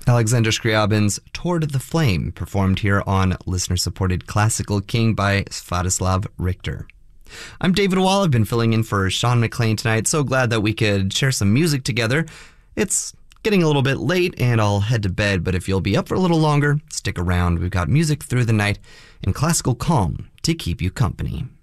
Alexander Scriabin's Toward the Flame, performed here on listener-supported Classical King by Svatoslav Richter. I'm David Wall. I've been filling in for Sean McLean tonight. So glad that we could share some music together. It's getting a little bit late and I'll head to bed, but if you'll be up for a little longer, stick around. We've got music through the night and classical calm to keep you company.